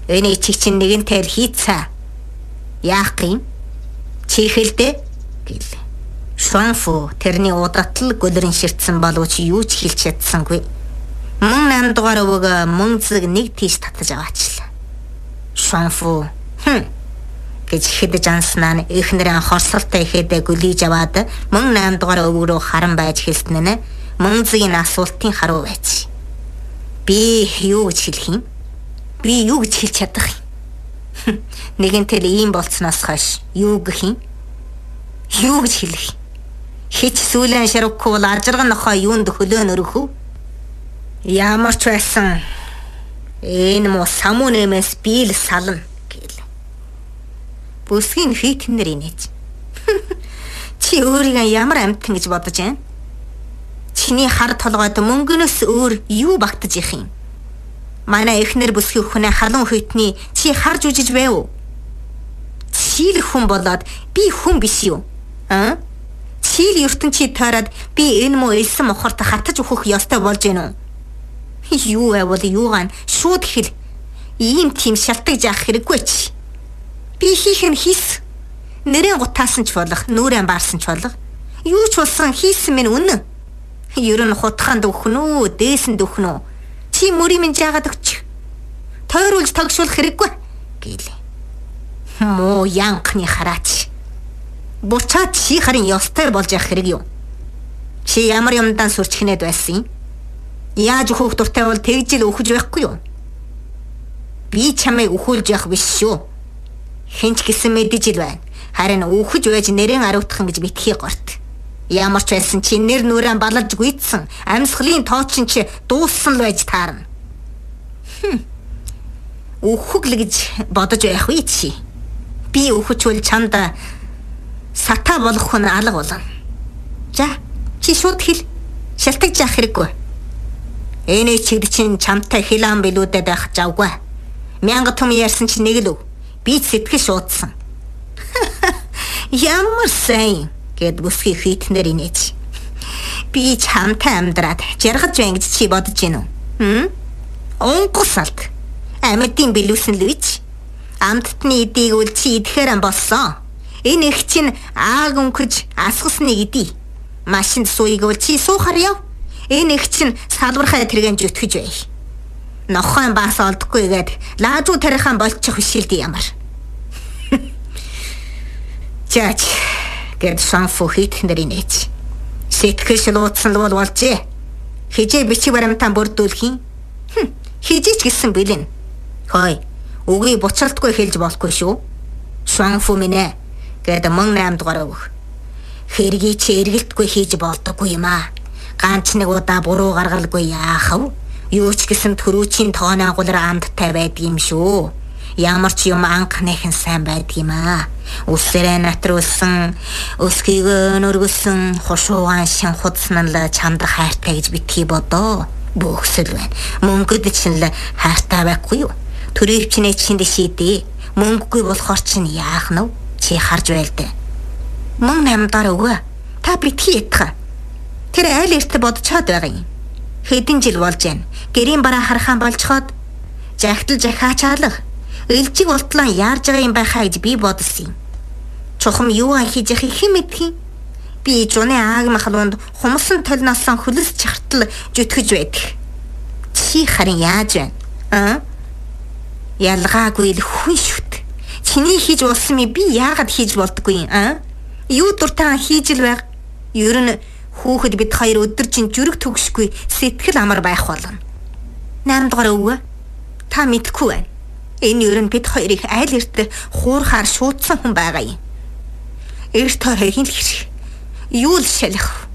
Өний чи чинь нэгэнтэй хийцаа. Яах юм? Чи хэлдэ гэлээ. Шуанфу тэрний удатал гөлрөн ширтсэн боловч юу ч хэлж чадсангүй. Мөн 8 дугаар өвөг мөн зэг нэг тийш татаж аваачлаа. Шуанфу гэж хэдэж анснаа эхнэрэн хорсолтой ихэд гөлийж аваад мөн 8 дугаар өвөг рүү харан байж хэлсэн нэ мөн зэгийн асуултын харуу байж. Би юу гэж хэлэх юм? Би юу гэж хэлж чадах юм? Нэгэнтэл ийм болцноос хойш юу гэх юм? Юу гэж хэлэх? Хич сүүлэн шарукку бол ажирган нохоо юунд хөлөө нөрөх үү? Ямар ч байсан энэ мо самуу нэмээс би л сална гэлээ. Бүсгийн хитнэр инээж. Чи өөрийгөө ямар амтан гэж бодож байна? Чиний хар толгойд мөнгөнөөс өөр юу багтаж их юм? Манай эхнэр бүсгийн хүнээ халуун хитний чи харж үжиж байв уу? Чи л хүн болоод би хүн биш юу? Чи л ертөнцийн тойроод би энэ мо элсэн мохорт хатаж өгөх ёстой болж гэнэ үү? Юу авал юугаан шууд хэл. Ийм тийм шалтгааж яах хэрэггүй чи. Би хийх нь хийс. Нэрэн гутаасан ч болох, нүрэн баарсан ч болох. Юу ч болсон хийсэн минь үнэн. Ер нь хутгаанд өгнө үү, дээсэнд өгнө үү? Чи мөрийн минь жаагаад өгч. Тойруулж тогшуулах хэрэггүй гэлээ. Мо янхны хараач. Буцаад чи харин ёстой болж явах хэрэг юу? Чи ямар юмдан сурчхнээд байсан юм? Яаж өөхөх дуртай бол тэгж л өөхөж байхгүй юу? Би чамайг өхүүлж явах биш шүү. Хинч гэсэн мэдэж ил байна. Харин өөхөж байж нэрэн аруутхан гэж битгий горт. Ямар ч байсан чи нэр нүрэн балалж гүйцсэн. Амьсгалын тоочин чи дууссан л байж таарна. Өөхөг л гэж бодож байх үе чи. Би өөхөчвөл чамд сата болох хүн алга болно. За, чи шууд хэл. Шалтгааж яах хэрэггүй. Эний чигд чинь чамтай хилаан билүүдэд байх завгүй. 1000 том ярьсан чи нэг л өв. Би сэтгэл шуудсан. Ямар сайн гэд бүсгийн хитнэр инээж. Би чамтай амьдраад жаргаж байна гэж чи бодож гинүү? Онгоцалт. Амьдын билүүсэн л үуч. Амттны эдийг үл чи идэхээр болсон. Энэ их чинь ааг өнгөж асгасны эдий. Машинд сууйг үл чи суухаар яв. Энэ их чинь салбархай тэргэн зүтгэж бай. Нохойн баас олдохгүй гээд лаажуу тарихаан болчих бишэлдэ ямар. Чаач гэд шанфу хитнэр инээж. Сэтгэл шилуудсан л болжээ. Хижээ бичиг баримтаа бүрдүүлэх юм. Хижээч гэсэн бэлэн. Хой, үгүй буцалтгүй хэлж болохгүй шүү. Шанфу минь гэд мөн 8 дугаар өг. Хэргийг чи эргэлтгүй хийж болдоггүй юм аа. Ганц нэг удаа буруу гаргалгүй яах вэ? Юу ч гэсэн төрүүчийн тооны агуулгаар амттай байдгийм шүү. Ямар ч юм анхныхын сайн байдгийм аа. Үсэрээ натруулсан, өсгийгөө нөргөсөн, хушуугаан шин худсан л чамд хайртай гэж битгий бодоо. Бөхсөл байна. Мөнгөд чинь л хайртай байхгүй юу? Төрөвчнээ чинд шийдээ. Мөнгөгүй болохоор чинь яах нь вэ? Чи харж байлдаа. Мөн 8 дараа өгөө. Та битгий ятгаа. Тэр айл эртэ бодцоод байгаа юм. Хэдэн жил болж байна. Гэрийн бараа харахаан болцоход жагтал жахаачаалах. Элжиг ултлан яарж байгаа юм байхаа гэж би бодсон юм. Чухам юу хийж яхих хэм мэдхий. Би жуны аагм халуунд хумсан толносон хөлс чартал зүтгэж байдаг. Чи харин яаж байна? Ялгаагүй л хүн шүт. Чиний хийж болсон юм би яагаад хийж болдоггүй юм? Юу дуртай хийж л байг. Ер нь хүүхэд бид хоёр өдөр чинь зүрх төгшгүй сэтгэл амар байх болно. 8 дугаар өвгөө. Та мэдхгүй байна. Энэ ер нь бид хоёрыг айл эрт хуурхаар шуудсан хүн байгаа юм. Эрт хоёрын л хэрэг. Юу л шалах.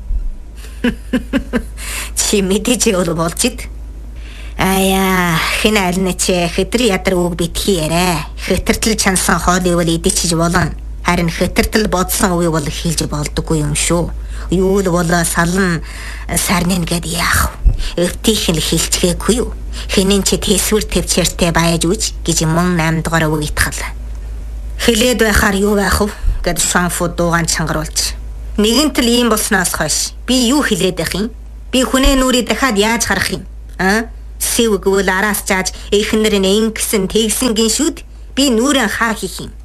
Чи мэдээж бол болж ид. Аяа, хэн айлна чи хэдэр ядар үг битгий ярэ. Хэтэртэл чансан хоолыг бол идчихэж болно. Харин хэтэртэл бодсон үгийг бол хэлж болдоггүй юм шүү. Юу л бол салан сарнин гэд яах вэ? Өвтийнх нь хэлцгээгүй юу? Хэнийн чи тэсвэр төвчээртэй байж үж гэж мөн 8 дугаар үг итгал. Хэлээд байхаар юу байх вэ? Гэд шанфу дуугаан чангаруулж. Нэгэнтэл ийм болсноос хойш би юу хэлээд байх юм? Би хүнээ нүрийг дахиад яаж харах юм? Сэвгүүл араас зааж эхнэр нь ингэсэн тэгсэн гин шүд би нүрэн хаа хийх юм.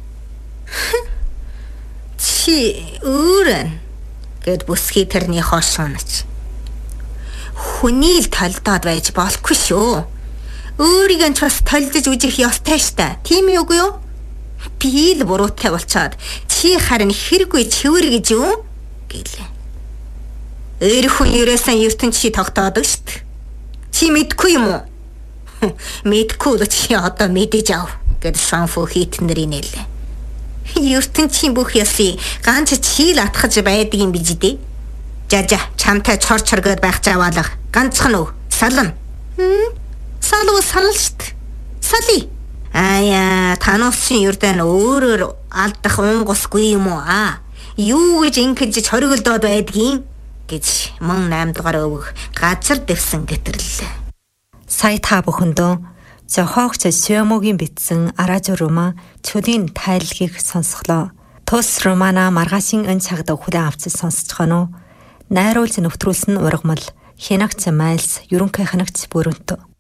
Чи үүрэн гэд бүсхий тэрний хоош унаж. Хүний л толдоод байж болохгүй шүү. Өөрийгөө ч бас толдож үжих ёстой штэ. Тийм үгүй юу? Би л буруутай болчоод чи харин хэргүй чивэр гэж юу? Гэлээ. Эр хүн ерөөсөн ертөнц чи тогтоодог штэ. Чи мэдгүй юм уу? Мэдгүй л чи одоо мэдэж ав гэд Шанфу хитнэрийн нэлээ. ертөнцийн бүх ёсыг ганц чи л атгаж байдаг юм биш дээ. Жажа чамтай чор чоргод байх жаваалга ганцхан өв сална. Салуу санал штт. Сали. Аяа тануусын юрдан өөрөөр алдах унгусгүй юм уу аа? Юу гэж ингэж чоргилдоод байдгийг гэж мөн 8 дугаар өвөх газар дэвсэн гэтэрлээ. Сая та бүхэндөө зохиогч Сёмогийн бичсэн Аражу роман Чүлийн тайлгийг сонсголоо. Тус романа маргаашийн эн цагт хүлээн авч сонсцгоно. Найруулж нөтрүүлсэн ургамал Хянагч Майлс ерөнхий хянагч Бүрэнтө.